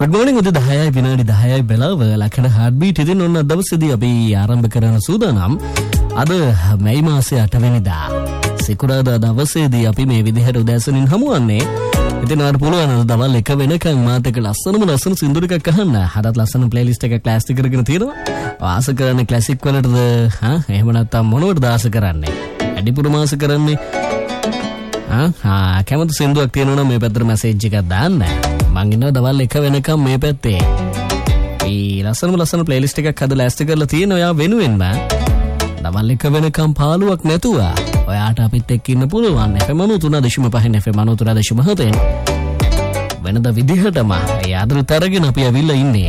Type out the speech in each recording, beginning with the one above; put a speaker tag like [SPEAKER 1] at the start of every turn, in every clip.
[SPEAKER 1] Good morning උදේ 10යි විනාඩි 10යි බැලව ලක්ෂණ heart beat ඉතින් ඔන්න දවසේදී අපි ආරම්භ කරන සූදානම් අද මැයි මාසේ 8 වෙනිදා සිකුරාදා දවසේදී අපි මේ විදිහට උදෑසනින් හමුවන්නේ. ඉතින් ඔයාලට පුළුවන් අද දවල් 1 වෙනකන් මාත් එක්ක ලස්සන සින්දු ටිකක් අහන්න. හරත් ලස්සන ප්ලේලිස්ට් එකක් ක්ලාසික් කරගෙන තියෙනවා. ආස කරන්නේ ක්ලාසික් වලටද එහෙම නැත්නම් මොනවටද ආස කරන්නේ? අඩිපුරම ආස කරන්නේ කැමති සින්දුවක් තියෙනවා නම් මේ පැත්තට මැසේජ් එකක් දාන්න. මං ඉන්නවා දවල් 1 වෙනකම් මේ පැත්තේ. මේ ලස්සන ප්ලේලිස්ට් එකක් හදලා ඇස්ත කරලා තියෙනවා ඔයා වෙනුවෙන්ම. දවල් 1 වෙනකම් පාළුවක් නැතුව ඔයාට අපිත් එක්ක ඉන්න පුළුවන්. FM 93.5 FM 93.7 වෙනද විදිහටම ඒ ආදරෙත් අරගෙන අපි ඇවිල්ලා ඉන්නේ.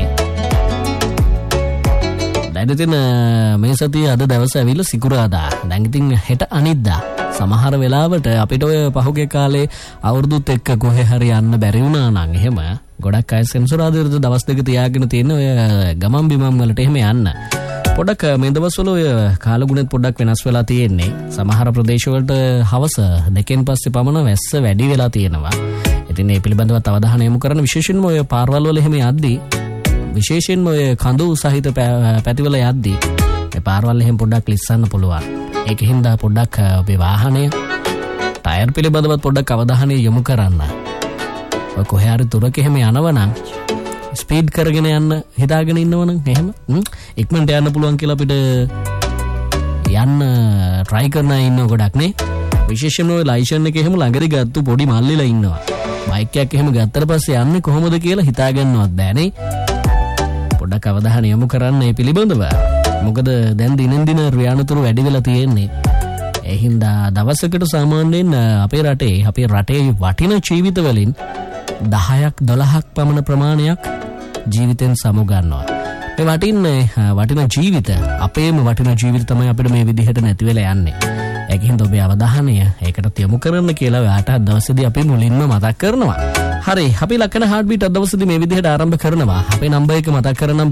[SPEAKER 1] දැන් ඉතින් මේ සතියේ අද දවසේ ඇවිල්ලා සිකුරාදා. දැන් ඉතින් හෙට අනිද්දා සමහර වෙලාවට අපිට ඔය පහුගිය කාලේ අවුරුදුත් එක්ක කොහේ හරි යන්න බැරි වුණා නම් එහෙම ගොඩක් අය සෙන්සුරාදාට දවස් දෙක තියාගෙන තියෙන ඔය ගමන් බිමන් වලට එහෙම යන්න. පොඩක් මේ දවස්වල ඔය කාලගුණෙත් පොඩක් වෙනස් වෙලා තියෙන්නේ. සමහර ප්‍රදේශවලට හවස 2න් පස්සේ පමණ වැස්ස වැඩි වෙලා තියෙනවා. ඉතින් මේ පිළිබඳව අවධානය යොමු කරන විශේෂයෙන්ම ඔය පාරවල් වල එහෙම යද්දී විශේෂයෙන්ම ඔය කඳු සහිත පැතිවල යද්දී මේ පාරවල් එහෙම පොඩක් ලිස්සන්න පුළුවන්. ඒකින්ද පොඩ්ඩක් ඔබේ වාහනය ටයර් පිළිබඳවත් පොඩ්ඩක් අවධානය යොමු කරන්න. ඔය කොහේ හරි දුරක එහෙම යනවනම් ස්පීඩ් කරගෙන යන්න හිතාගෙන ඉන්නවනම් එහෙම ඉක්මනට යන්න පුළුවන් කියලා අපිට යන්න try කරන ඉන්න ගොඩක් නේ. විශේෂයෙන්ම ඔය ලයිසන් එක එහෙම ළඟදී ගත්තු පොඩි මල්ලිලා ඉන්නවා. බයික් එකක් එහෙම ගත්තට පස්සේ යන්නේ කොහොමද කියලා හිතාගන්නවත් බෑ නේ. පොඩ්ඩක් අවධානය යොමු කරන්න මේ පිළිබඳව. මොකද දැන් දිනෙන් දින රියානතුරු වැඩි වෙලා තියෙන්නේ. ඒ හින්දා දවසකට සාමාන්‍යයෙන් අපේ රටේ වටින ජීවිත වලින් 10ක් 12ක් පමණ ප්‍රමාණයක් ජීවිතෙන් සමුගන්නවා. මේ වටින ජීවිත අපේම වටින ජීවිත තමයි අපිට මේ විදිහට නැති වෙලා යන්නේ. ඒකින්ද ඔබේ අවධානය ඒකට යොමු කරන්න කියලා ඔයාට අද දවසේදී අපි මුලින්ම මතක් කරනවා. හරි අපි ලක්කන heart beat අද දවසේදී මේ විදිහට ආරම්භ කරනවා. අපේ නම්බර් එක මතක් කරනම්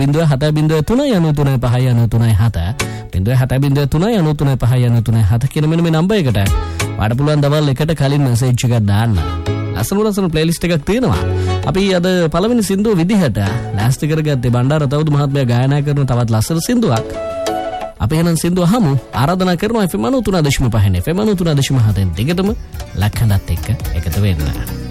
[SPEAKER 1] 07039939337 කියන මෙන්න මේ නම්බර් එකට ඔයාට පුළුවන් දවල් එකට කලින් මැසේජ් එකක් දාන්න. ලස්සන ප්ලේලිස්ට් එකක් තියෙනවා. අපි අද පළවෙනි සින්දුව විදිහට ලෑස්ති කරගත්තේ බණ්ඩාර තවුදු මහත්මයා ගායනා කරන තවත් ලස්සන සින්දුවක්. අපි එහෙනම් සින්දුව අහමු. ආරාධනා කරනවා FM 93.5 FM 93.7 දිගටම ලක්කනත් එක්ක එකතු වෙන්න.